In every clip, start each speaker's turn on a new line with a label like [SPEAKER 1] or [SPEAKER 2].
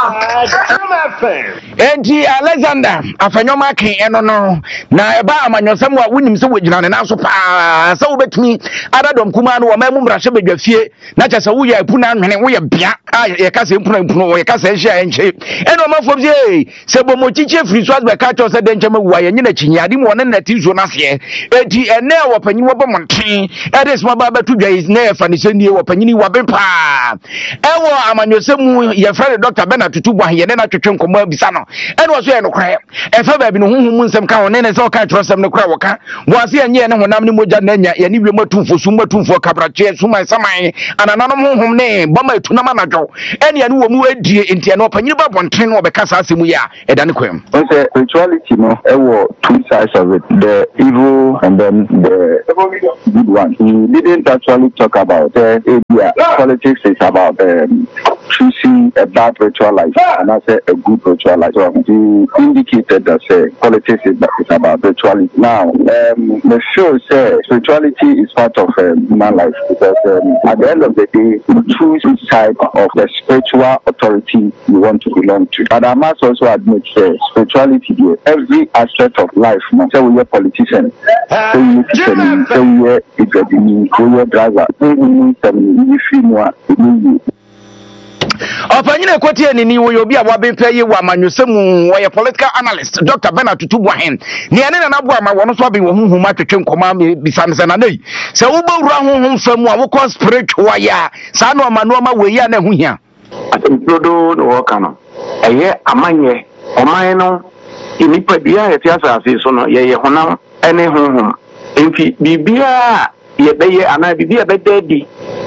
[SPEAKER 1] Enti Alexander afanyoma kan eno no na eba amanyosem wa wonim se wogina ne na so pa se wobetumi adadom kuma no wo mamu mrahye bedwafie na kyese wo ya epu na anwene wo ya bia ye ka se mpuno ye ka se hye enche eno mafom se bomochiche free so be ka cho se de nchema wa ye nyina chinyade mo ne nati zo na se enti ene wo panyi wo bomonten ede so ba betu dwa is na fa ne se nie wo panyi wa be pa ewo amanyosem ye frere Dr. Bernard Tutubu ye ne na twetwe nkomo abisa no ene wo so ye no kra efa ba bi no honhom nsem ka won ne se o ka trosem no kra wo ka wo ase enye ne honam ne moja na nya ye ne wi matumfo su matumfo kabrache su man saman anananom honhom ne bama etunam anadwo ene ye ne wo mu adie enti ene opanyini ba bonten no obeka sa asemu ya eda ne kwam.
[SPEAKER 2] Okay, spirituality no two sides of it, the evil and then the good one. He didn't actually talk about politics is about choosing a bad ritual life and I say a good ritual life. So he indicated that politics is about rituality. Now, the show says spirituality is part of human life because at the end of the day, you choose which side of the spiritual authority you want to belong to. But I must also admit spirituality, every aspect of life, say we are politicians, say we are teachers, say we are educators, we are drivers,
[SPEAKER 1] Opanyine kwoti ni wo obi a wabempa ye wa manwosemu wo ye political analyst Dr. Bernard Tutubu ahen ne ene na nabo ama wono so aben wo honhom atwetwe nkoma bisanse na nei se wo bawura honhom famu a wo ko spiritual ya sa no ma we ya na hu hia
[SPEAKER 3] asemprodo no wo kana eye amanye oman no inipa bia ye tiasa ase so no ye honam ene honhom emfi bibia ye beye ana bibia bedadi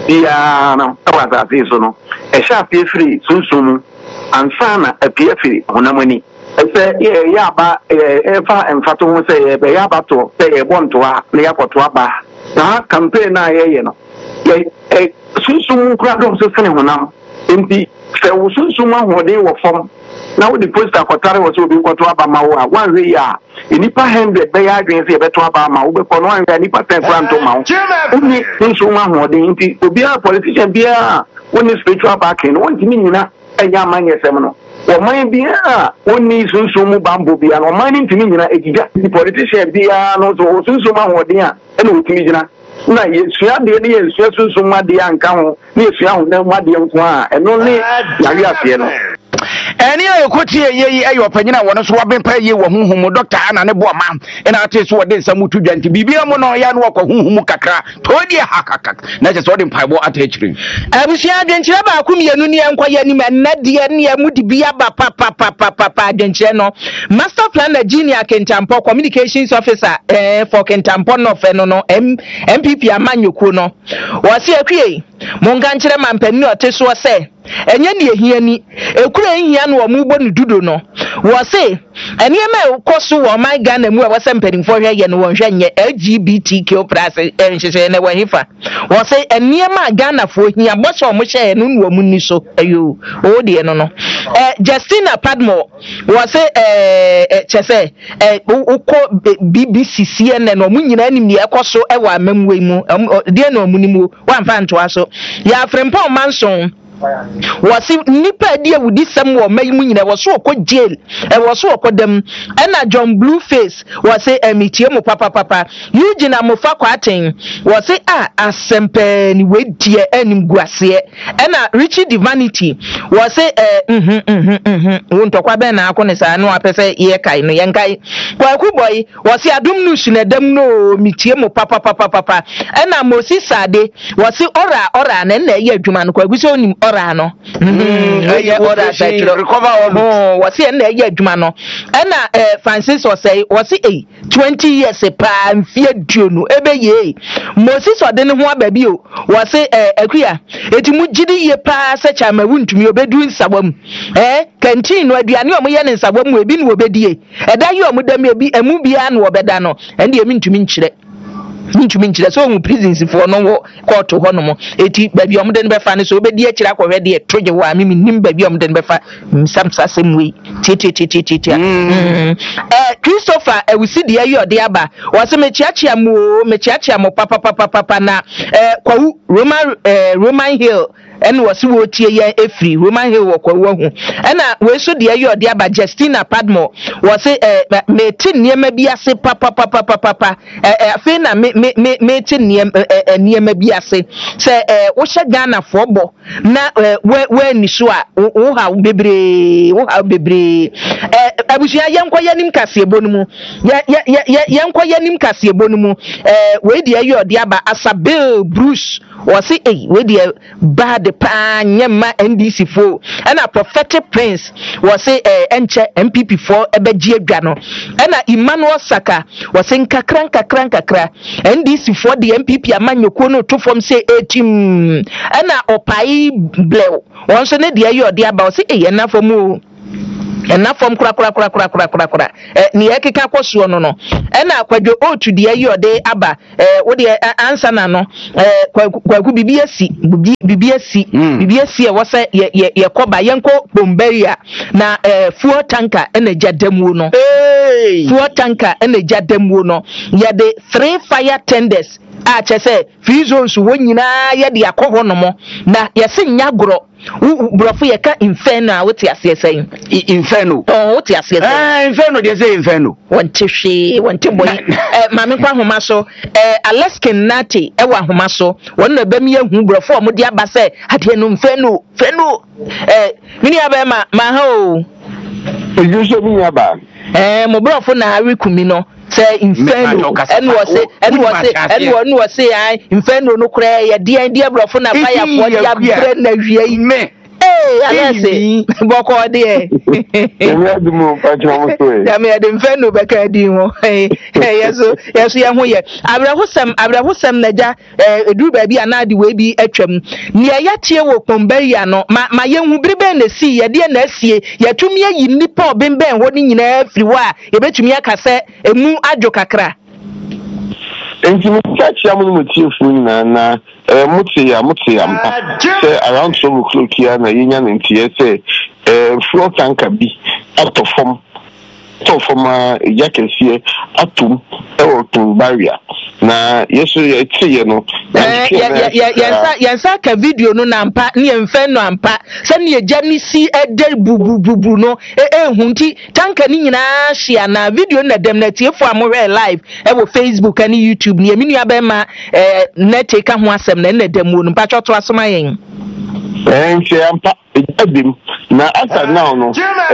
[SPEAKER 3] bia no tawasa ase so no esha free sunsumu ansana apia free honamani ese ya ba efa emfato ho se be ya bato se bonto a na yakoto aba na campaign na ye no ye sunsumu kura do se fene honam enti se wo sunsumu ahode wo fom na wo di poster akotare wo se obi koto aba ma wo a wan we ya inipa 100 be ya adwen se be to aba ma wo be kono wan ya nipa 10 kura nto ma wo oni sunsumu ahode enti obi a politician bia when the spiritual backing, one meaning a young man, yes, or mine be only soon so bamboo be and mining to me, the politician be also soon so much or dear, and with me. Now, yes, you have the idea, so so much the young count, yes, you have no money and only Yaria.
[SPEAKER 1] Eni ayokoti ye ayopanyina wono so wabempa ye wo honhom Dr. Anna ne boama ena ate so wode samutu dwanti bibia mo no ya no kwa honhom kakra todi hakakak na je so wode mpaibo atechiri abusia adwenkyere ba akumienu ne enko ya nim annade ne ya mudi bia ba papa adwenkyere no master planner Junior Kentampo communications officer for Kentampo no fe no MPP amanyoku no wo se akwie monga nkyere mampani ote so se enye ne ehiani ekura ehia no omu bo ne dudo no wo se enema koso wo my Ghana mu a wo se mpadinfo hwe ye no wonhwe nye LGBTQ+ enhyehyɛ ne wahifa wo se enema Ghana fo hia bo so mo hye no no mu ni so ayo o de no Justina Padmore wo se chese uko BBC CNN no mu nyina nim ne ekoso e wa amamwe mu de na omu ni mu wa mfa ntoa so ya Frempong Manson wasi nipa dia wudi sam wo mayimu nyina waso okọ jail waso okodam ena John Blueface wasi emitie mu papa Eugene Amofa kwaten wasi asempe ni wedie anim guase ena Richie Divinity wasi wontokwa be na akone sa no apese ye kai no yenkai kwaku boy wasi adum nu sunedam no mitie mu papa ena Moses Sade wasi ora na ye adwuma no kwagu se onim ora no ora recover wasi na ye adwuma no ena Francis osei wasi 20 years pa mfie duonu ebe ye Moses ode ne ho ababi o wasi akua etimu gidi ye pa se chama wuntumi obedu nsabam canteen no aduane o mo ye ne nsabam ebi no obedie eda ye o mo dam ebi emu bia na obeda no ende emi ntumi nkyire so mu prisons for no court ho no mo eti baby omde ne befa ne so obedi akira akwhwe de toje wa mi nim baby omde ne befa samsa semwe titi Christopher ewusi de ayo de aba wase mechiachia mo papa na kwawu Roman Hill
[SPEAKER 4] and was what ye free woman here walk hu and we so de ayo de aba Justina Padmore was me tin niema bi ase papa afi na me tin niema bi ase se wo hye Ghana fo bo na we ni so a wo ha bebre abusua yenko yanim kasebo no mu yenko yanim kasebo no mu we de ayo de aba Asabel Bruce was we de bad pa nyema NDC fo and a Prophetic Prince was enche MPP for ebeji adwa no and Emmanuel Saka was kakra NDC for the MPP amanyoko no to form say team and opai blew once ne de ayo de aba say na for mu na form kura ni ekeka kwaso no na kwadwo otu de ayo de aba wo de answer na no kwaku bibiasi e wose ye koba yenko bomberia na fuel tanker na jadamu no fuel tanker na jadamu no ye de 3 fire tenders a chese free zones wo nyina ye de akọ no mo na ye se nyagoro brofo ye ka inferno a wote asese
[SPEAKER 1] inferno
[SPEAKER 4] wote asese
[SPEAKER 1] inferno de say inferno
[SPEAKER 4] wonte boy mame kwa homa so Alaskan Nati e wa homa so won na bam ye hu brofo mo de aba se ade no inferno mini aba ma ha o
[SPEAKER 3] ojuso mi aba
[SPEAKER 4] mo brofo na arikumi no say inferno and was say I inferno no kra ya dia brofo na fire for dia bre na wie me alese boko de
[SPEAKER 3] me adumo patro mo so
[SPEAKER 4] ya me de inferno be ka di ho yeso ya ho ye abrahosam na ja edu ba bi ana de we bi atwam ne ya tie wo komba ya no ma ye hu bribe na si ye de na asie ya tumi ayi nipa obemben ho ni nyina afiri wa ye betumi akase emu adwo kakra
[SPEAKER 3] enti mo chachi amu mo tie fu na mutia mpa say around 12 o'clock here na yenya ntie say floor tanker bi out of form yakesi atum ewotum barrier na yeso ye no
[SPEAKER 4] yansa ka video no na mpa ne emfe no ampa se ne jani si ede bubu no ehunti tanker ni nyina hia na video na dem na tie fo amore live wo Facebook and YouTube ne eminu abema net ka ho asem na dem no mpa choto asoma yen
[SPEAKER 3] enche ampa edim na asa now no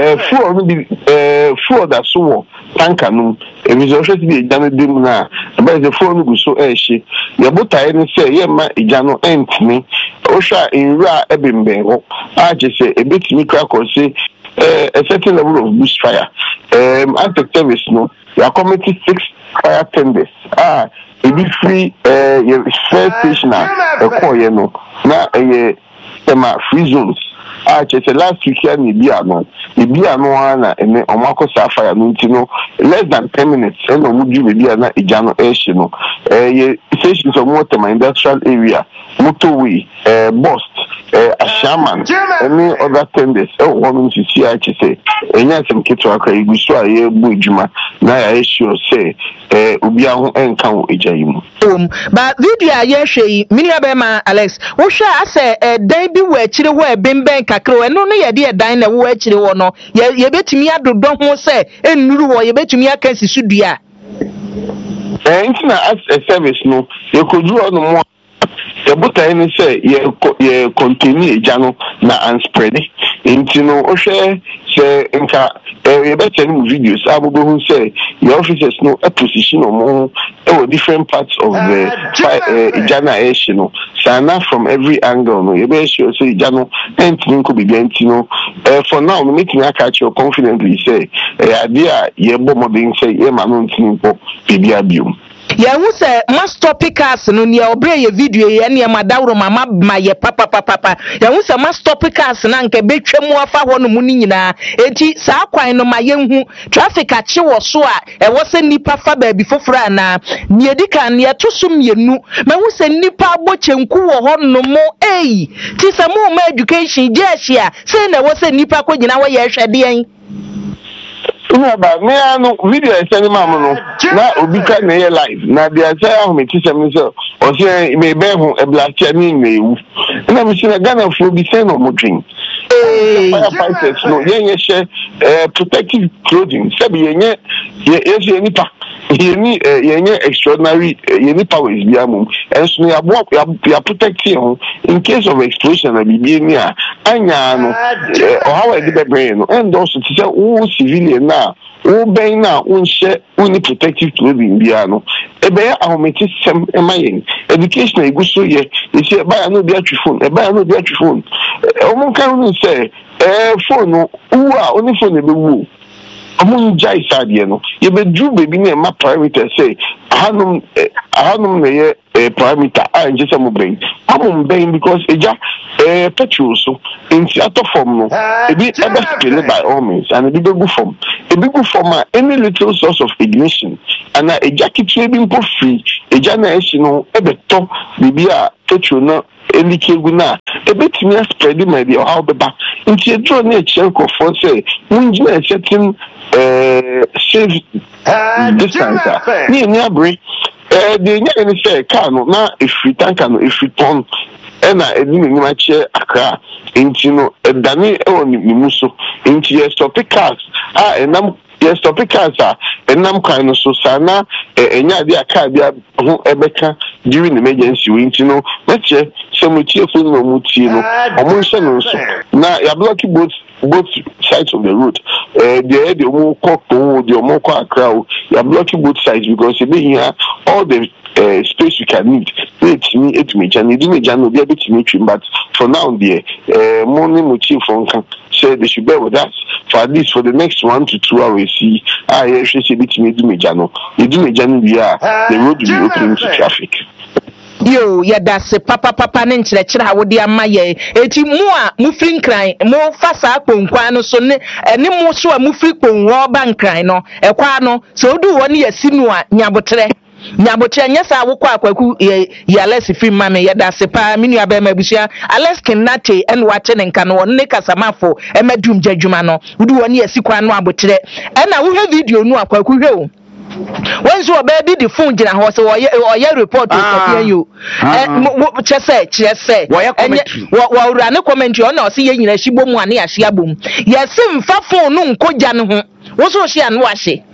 [SPEAKER 3] fuel da so tanker no ebizo bi ejano dem na ba ze fuel no so ehye ye botae no say ye ma ejano entimi o hwa enwura ebembe ho a je say ebetimi kra ko say a certain level of bush fire after service no you are committing 6 fire tenders ebi free your first station call ye no na tema free zones just last week here ni bia no ana ene omako fire no ntino less than 10 minutes and omuju be bia na ejano ehye no ye stations of motor industrial area motorway bust ashaman any other tenders one to see say enya sem kitwa ka igusu aye bu ejuma na ya sure say obi ahu enka wo ejayimu
[SPEAKER 4] ba video aye hwe mini abema Alex wo hwe ase dan bi wo akire ho ebemben kakra eno no ye de dan na wo akire wo no ye betumi adodo ho se enuru wo ye betumi aka sisudua
[SPEAKER 3] ntina as a service no ye kodu ono mo the buta ni say ye continue ejano na and spread ntino o hwe se nka ye better new videos abugo hu say your officers no a position omo different parts of the ejana issue no sana from every angle no ye be sure say ejano ntino ko bibi ntino for now no make me catch you confidently say idea ye bo mo bin say ye ma no ntino ko bibi abium
[SPEAKER 4] ya hu se master pickers no ne obre ye video ye ne madawro mama ma ye papa ya hu se master pickers na nke betwam afa ho no mu ni nyina enti saa kwan no ma ye hu traffic ache wo so a e wo se nipa fa ba bi foforo na ne edika ne to so mienu ma hu se nipa abochenku wo ho no mo ti se mo ma education je hia se na wo se nipa ko nyina wo ye hwede en
[SPEAKER 5] Ba me anu video send mama no na obi ka na ye live na dia say ahome tisem ni so o say me be hu e black ni mewu na me say Ghana fo bi say no mo twin firefighters no ye share protective clothing sabi ye ye nipa ye extraordinary ye powers bi amum enso ya bo ya protect you in case of explosion na bibi ni a anya no o how e be brain no and also to say o civilian na o ben na o share only protective clothing bia no e be ahometi sem e mayen education e guso ye e say ba no bi atwi phone e ba no bi atwi phone o mon kan no say phone no uwa only phone e be wu among jai sadie no ye be dru baby na ma parameter say hanum na ye parameter a nje some brain among brain because eja petrol so in theater form no e be ebe by all means and e be go form any little source of ignition and eja kitwe bi mpo free eja na eshi no ebe to bibi a petrol no elikegu na ebetimi spread my dey how beba nti edro na echenko for say munjina setting safe distance ni abre de nya ni say car no na efri tanka no efri ton na edi ni ma che akra nti no edane e woni muso nti ye stop cars enam yes topicals enam kan no so sana enya dia car bia ho ebeka during emergency we nti no meche semutie fu no mutie no omo nse no so na ya block both sides of the road the omo kokko the omo kwa akra ya block both sides because e be here all the space you can need it me jani do me jani be able to meet you but for now there morning mutie for nkan say they should bear with us for at least for the next 1 to 2 hours see I should say bit me do me jano we are the road will be open to traffic.
[SPEAKER 4] Yo yada se papa ne nkyerɛkyerɛ a wode ama yɛ eti mu a mu firi nkran mu fa saa kponkwan no so ne mu so a mu firi kponwo ba nkran no ɛkwa no so odu wɔ ne yɛsi no a nyabotrɛ nyɛ saa wokɔ akwaku yɛ Alex fi ma me yɛda se pa me nua ba ma busua Alex kinate en wache ne nka no ne kasamafo emadum djadwuma no odu wɔ ne yɛsi kwan no abotrɛ ɛna wo hwɛ video no akwaku hwɛ o when so baby the phone gina ho so oye report to Sophia you chese wo wura ne commentary ona o se ye nyina hibom ane ya hia bom ye se mfa phone no nkogya ne ho wo so hia no ahye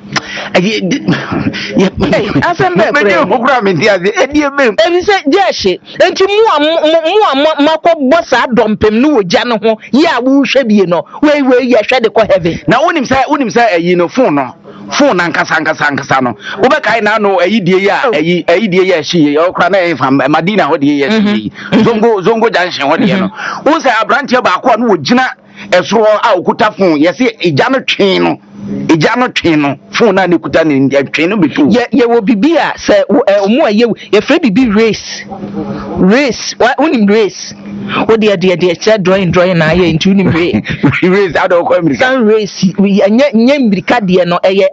[SPEAKER 4] asembe
[SPEAKER 1] okura me dia ze edie mem
[SPEAKER 4] ebi se jeshe enti mu makọ bossa dompem no wogya ne ho ye a wo hwɛ bie no we ye hwɛ de ko heaven
[SPEAKER 1] na wonim say ayi no phone na nkasa no wo be kai na no ayi die ya ayi die ya hye ye okra na fam Madina ho die ya hye zongo junction ho die no wo say abrantie ba akọ no wogina esoro a okuta phone ye se ija no twen no phone na ne kuta ne twen no betu
[SPEAKER 4] ye wo bibia se omo aye ye fre bibi race unim race wo de che drawing na aye ntu unim
[SPEAKER 1] race ado ko America
[SPEAKER 4] san race nya America de no eye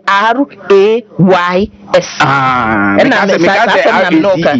[SPEAKER 4] RAYS
[SPEAKER 1] na me
[SPEAKER 4] noka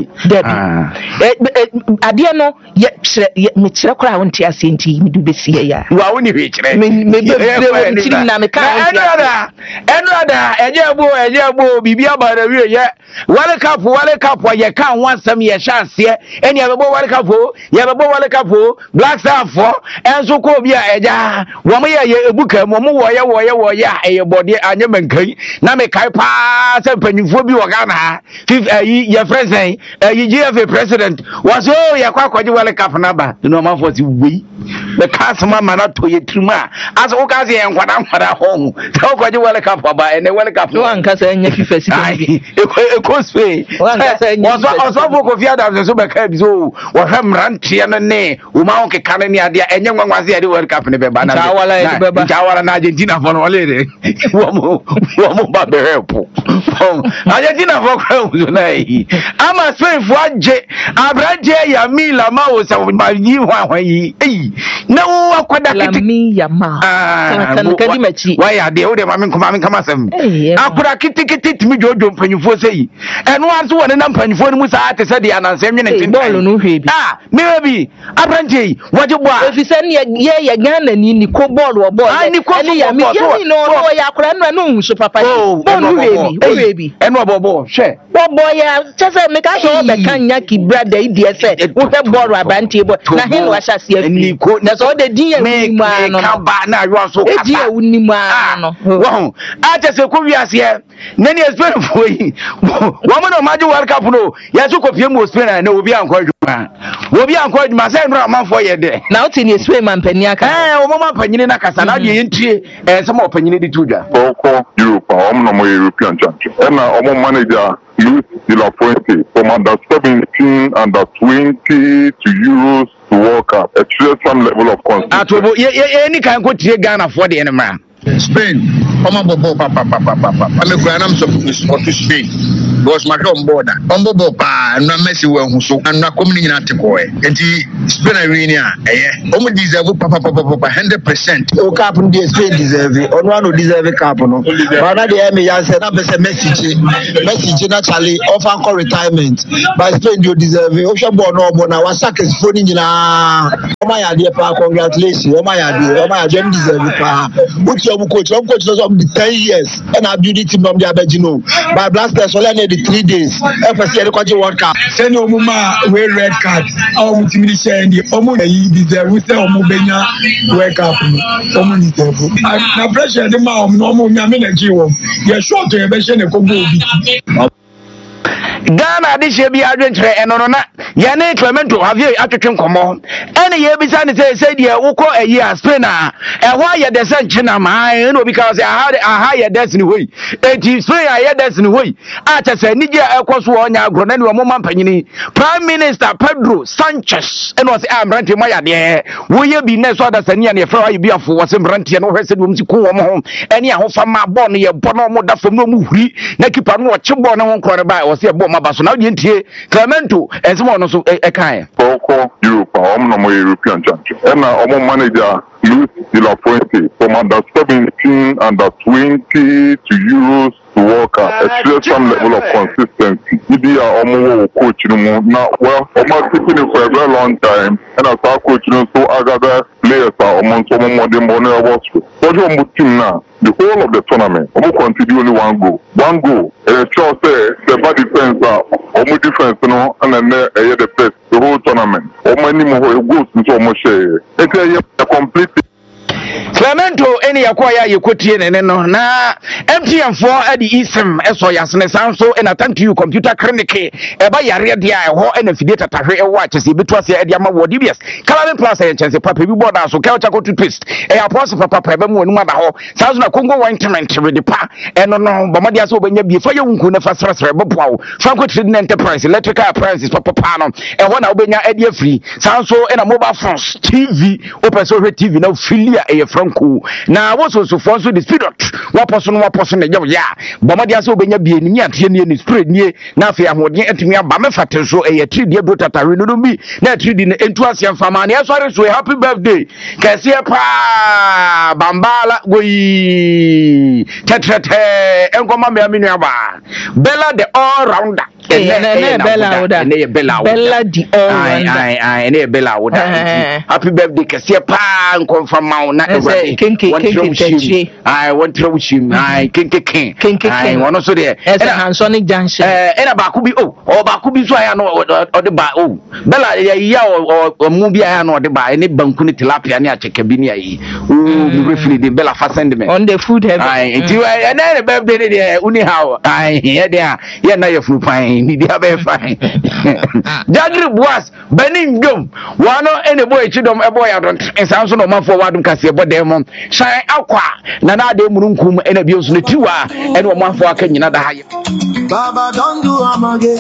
[SPEAKER 4] ade no ye me kire kora wonte ase nti me du besie ya
[SPEAKER 1] wa woni hwe kire
[SPEAKER 4] me be na me ka
[SPEAKER 1] enrada ejebo bibia ba na wie ye wale cup ye kan wansam ye chance eni abebo wale cup Black Star for enso ko bia eja wo mo ye ebuka mo wo ye eye bode anye mankai na me kai pa se panyufo bi wo Ghana ye president GFA president was ye kwaje wale cup na ba no ma for si we the customer mana to ye trima as o ka se ye nkwada ho so kwaje wale cup ba ene wale cup
[SPEAKER 4] no anka se nya FIFA si
[SPEAKER 1] ekospe oso boko fi adam so be ka bi so wo hwem rantie no ne wo ma o keka ne ade enye nwanwaze ade world cup ne be ba na jawala na Argentina for no le wo mo ba be help Argentina for crowd na yi ama Spain fo age abranje ya mila ma wo se ma yi hwan yi na wo akoda
[SPEAKER 4] kiti ya ma kan kadi machi
[SPEAKER 1] wa ya de wo de ma men kama sam akura kiti timi jojo mpanyufo sei eno anso wone na mpanyufo ni musa ate se de ananse nwene tin
[SPEAKER 4] ball no hwe bi
[SPEAKER 1] me bi Abranti, what you want?
[SPEAKER 4] If you send ye Ghana ni ko ball or ball. I ni ko ya mi no ya kra no so papa.
[SPEAKER 1] Oh,
[SPEAKER 4] baby.
[SPEAKER 1] Eno bobo, share.
[SPEAKER 4] Boy ya just make us all be kan yaki brother idea say. Wo he ball Abranti boy. Na hin wa sha se afi. That's all the dia ni ma no.
[SPEAKER 1] Ka ba na you so
[SPEAKER 4] kasa. Dia wuni ma no.
[SPEAKER 1] Wo a te se ko wiase nani experience for yi. Wo mo no maji World Cup no. Ya so ko pie mo Spain na obi anko adwuma. Obi anko adwuma say no amanfo ye de.
[SPEAKER 4] Na uti ni Spain man pani aka.
[SPEAKER 1] O mo man panyini na kasa na de yentie some panyini di tudwa.
[SPEAKER 6] Oko Europe, no more European champion. And our manager Luis De La Fuente from under 17, under 20 to Euros to World Cup. Achieve some level of consistency.
[SPEAKER 1] Atobo any can go to Ghana for the enemy.
[SPEAKER 7] Spain, Bobo Papa. I'm a grand support to Spain. Because my home border. Bobo Pa, and Messi who so and not coming in at the boy. And Spain arena, almost deserve Papa 100%.
[SPEAKER 8] O cap in the Spain deserve it. On one who deserve a cap. No, but the Emmy said that was a message naturally of uncle retirement. But Spain you deserve it. Osha Bono Bona was sacked his phone in my idea, congratulations. Oh my idea, deserve it. Which your coach of the 10 years and I built it from the Abedino. By Blasters only the 3 days. FSC the World Cup.
[SPEAKER 9] Send no mama wear red card. Our multi and the Omo deserve with the Omobenya World Cup. Omo deserve. Now pressure the mom no more Yamina Jiwo. You're sure to have a Congo.
[SPEAKER 1] Ghana this year be adventure and no na yane Clemento have you atwetwe nkomo ene ye bisa ne say dia wukọ a Spain a ehwa ye de sanche na ma no because aha ye destiny hoyi eti Spain a ye destiny hoyi a chese nige ekoso onya agro na ne mo mampanyini Prime Minister Pedro Sanchez ene o say amrante mo ya de wo ye bi ne so da sani ne fra ye bi afo wo se mrante no hwese dum si ku wo mo ho ene a ho fa ma ball no ye bo no mo da fam no mo huri na keeper no o che ball no nkro ba o se bo mabaso na de ntie Clemento ezimo no so ekan
[SPEAKER 6] Oko Europe, no more European champion. And our manager Luis De La Fuente from under 17, under 20 to Euros to World Cup. Achieve some level of consistency. Maybe our coach, now well, I'm keeping it for a very long time, and as our coach, so other players are among some more than one was. What your team now? The whole of the tournament, we continue only one goal. One goal. And sure say the bad defense are almost defense, and then the best the whole tournament. How many more goals into almost share? It's a complete.
[SPEAKER 1] Clemento eni yakwaya yekotie ne no na MTN for adi isem eso yasne sanso ena tantu you computer clinic eba yare dia ho ena fidie tatahwe ewo achese betu ase adi ama wo DBS Calvin Plus e chance papa bi border so ka chako toothpaste e apostle papa eba mu onum aba ho sanso na Congo ointment with the pa eno no bomade ase obanya bi fa yewunku na fa srasre beboa wo Franco Trading Enterprise electrical appliances papa no e ho na obanya adi free sanso ena mobile phones TV opeso TV na filia e Franco na woso so for so the spirit waposo ne ya bomade ase obanya bi enimi atie ne spirit nie na afia ahoden etimi aba mefate so e 3D bro tatare no bi na 3D ne entu ase mfama ne sorry so happy birthday kase pa bambala goyi tetrete enkoma me aminu aba Bella the all rounder Bella the all rounder Bella woda happy birthday kase pa nkomfama na I want to wish him I kinky I want so there
[SPEAKER 4] Hansonic Junction
[SPEAKER 1] ena ba ku bi ba ku bi so aya no o de ba Bella ya o mu bi aya no o de ba ene banku ni tilapia ni acheke bi ni ayi mi refili de Bella fa send me
[SPEAKER 4] on the food heaven
[SPEAKER 1] nti na birthday dey uni how here there ya na ye fu fine ni dia be fine Jagri Boas Benin Dom wano ene boy chidom e boy adon ensanso no man forward kase bo dem shine akwa na na de murunkum ene bi osu ne tiwa ene o manfo aka nyina da haye
[SPEAKER 10] Baba don't do am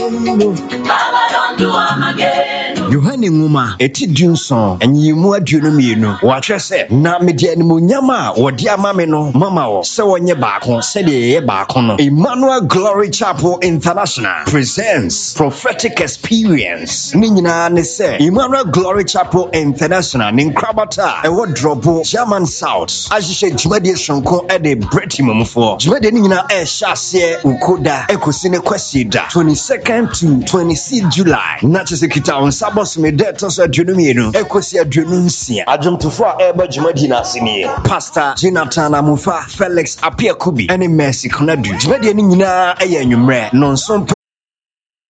[SPEAKER 10] again
[SPEAKER 11] Yohane Nguma eti Junson enyimu aduonu mienu wa hwese na media animonyama wodi amame no mama wo se wonye baako se de ye baako no Emmanuel Glory Chapel International presents Prophetic Experience. Ninyina ne se Emmanuel Glory Chapel International ne Nkrabata ewo drobo German South. Ajishe jumadi sonko e de Breti momfo. Jumadi ninyina e hyase ukoda ekosine kwasida 22nd to 26th July. Na chese kita on sabos me de to so adunumienu ekosi adununsia. Adwomtofo a eba jumadi na asini. Pastor Jonathan Amufa, Felix Apiakubi ene Mercy Konadu. Jumadi ninyina e anwumre nonso